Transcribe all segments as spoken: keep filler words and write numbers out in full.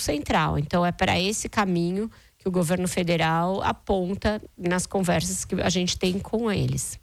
Central. Então, é para esse caminho que o governo federal aponta nas conversas que a gente tem com eles.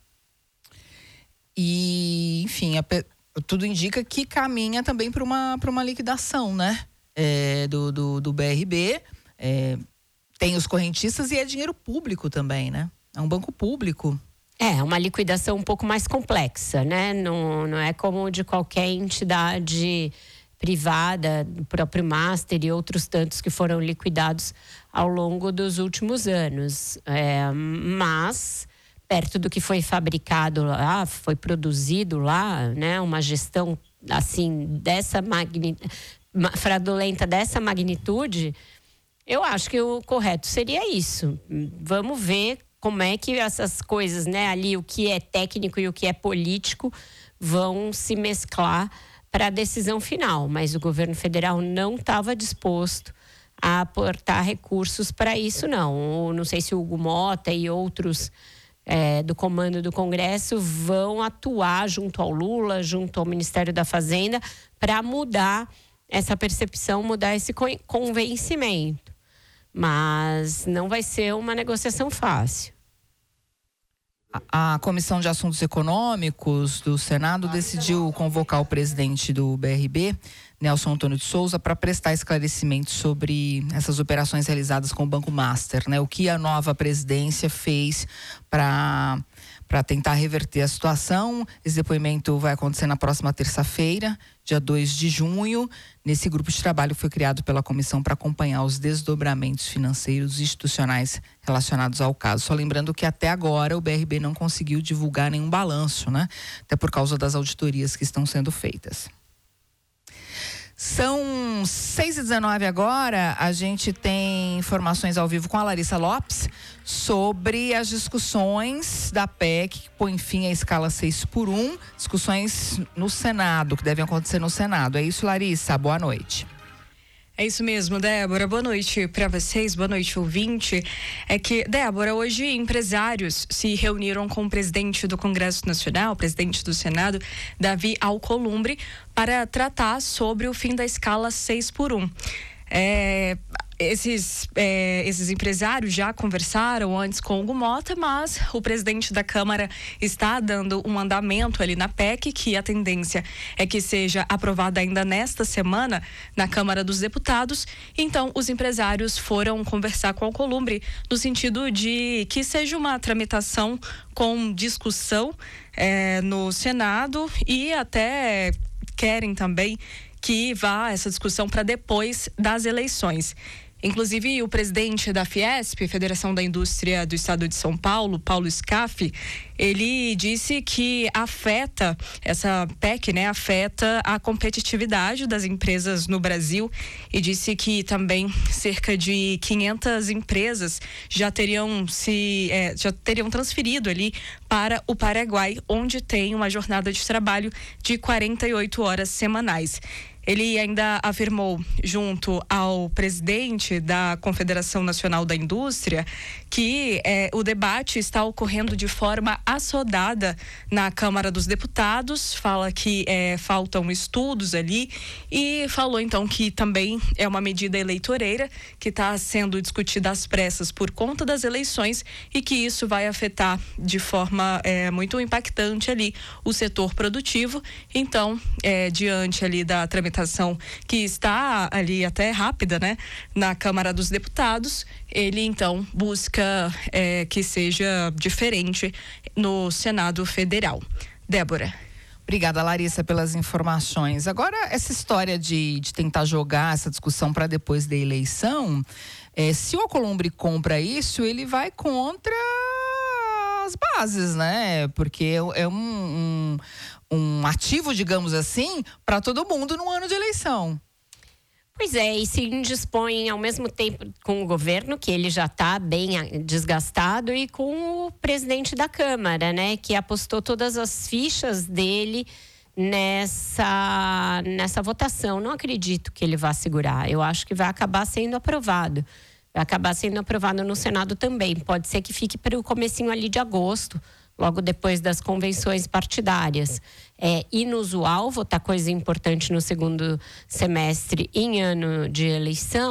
E, enfim, a, tudo indica que caminha também para uma, para uma liquidação, né? É, do, do, do B R B. É, tem os correntistas e é dinheiro público também, né? É um banco público. É, uma liquidação um pouco mais complexa, né? Não, não é como de qualquer entidade privada, do próprio Master e outros tantos que foram liquidados ao longo dos últimos anos. É, mas, perto do que foi fabricado lá, foi produzido lá, né? Uma gestão, assim, dessa magnitude, fraudulenta dessa magnitude, eu acho que o correto seria isso. Vamos ver como é que essas coisas, né? Ali, o que é técnico e o que é político vão se mesclar para a decisão final, mas o governo federal não estava disposto a aportar recursos para isso, não. Ou, não sei se o Hugo Mota e outros é, do comando do Congresso vão atuar junto ao Lula, junto ao Ministério da Fazenda, para mudar essa percepção, mudar esse convencimento. Mas não vai ser uma negociação fácil. A Comissão de Assuntos Econômicos do Senado decidiu convocar o presidente do B R B, Nelson Antônio de Souza, para prestar esclarecimentos sobre essas operações realizadas com o Banco Master, né? O que a nova presidência fez para para tentar reverter a situação. Esse depoimento vai acontecer na próxima terça-feira, dia dois de junho. Nesse grupo de trabalho foi criado pela comissão para acompanhar os desdobramentos financeiros e institucionais relacionados ao caso. Só lembrando que até agora o B R B não conseguiu divulgar nenhum balanço, né? Até por causa das auditorias que estão sendo feitas. São seis e dezenove agora, a gente tem informações ao vivo com a Larissa Lopes sobre as discussões da P E C que põe fim à escala seis por um, discussões no Senado, que devem acontecer no Senado. É isso, Larissa? Boa noite. É isso mesmo, Débora. Boa noite para vocês, boa noite, ouvinte. É que, Débora, hoje empresários se reuniram com o presidente do Congresso Nacional, o presidente do Senado, Davi Alcolumbre, para tratar sobre o fim da escala seis por um. É, esses, é, esses empresários já conversaram antes com o Hugo Mota, mas o presidente da Câmara está dando um andamento ali na P E C, que a tendência é que seja aprovada ainda nesta semana na Câmara dos Deputados. Então, os empresários foram conversar com o Alcolumbre no sentido de que seja uma tramitação com discussão é, no Senado e até querem também que vá essa discussão para depois das eleições. Inclusive, o presidente da Fiesp, Federação da Indústria do Estado de São Paulo, Paulo Scaff, ele disse que afeta, essa P E C, né, afeta a competitividade das empresas no Brasil e disse que também cerca de quinhentas empresas já teriam se, é, já teriam transferido ali para o Paraguai, onde tem uma jornada de trabalho de quarenta e oito horas semanais. Ele ainda afirmou, junto ao presidente da Confederação Nacional da Indústria, que eh, o debate está ocorrendo de forma assodada na Câmara dos Deputados, fala que eh, faltam estudos ali e falou então que também é uma medida eleitoreira que está sendo discutida às pressas por conta das eleições e que isso vai afetar de forma eh, muito impactante ali o setor produtivo. Então, eh, diante ali da tramitação que está ali até rápida, né, na Câmara dos Deputados, ele então busca é, que seja diferente no Senado Federal. Débora. Obrigada, Larissa, pelas informações. Agora, essa história de, de tentar jogar essa discussão para depois da eleição, é, se o Alcolumbre compra isso, ele vai contra as bases, né? Porque é um, um, um ativo, digamos assim, para todo mundo num ano de eleição. Pois é, e se indispõe ao mesmo tempo com o governo, que ele já está bem desgastado, e com o presidente da Câmara, né? Que apostou todas as fichas dele nessa, nessa votação. Não acredito que ele vá segurar. Eu acho que vai acabar sendo aprovado. Vai acabar sendo aprovado no Senado também. Pode ser que fique para o comecinho ali de agosto, logo depois das convenções partidárias. É inusual votar coisa importante no segundo semestre em ano de eleição.